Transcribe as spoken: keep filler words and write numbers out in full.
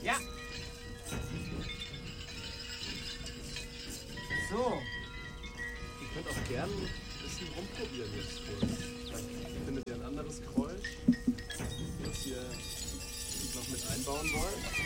Ja. So. Ihr könnt auch gerne ein bisschen rumprobieren jetzt kurz. Vielleicht findet ihr ein anderes Geräusch, das ihr noch mit einbauen wollt.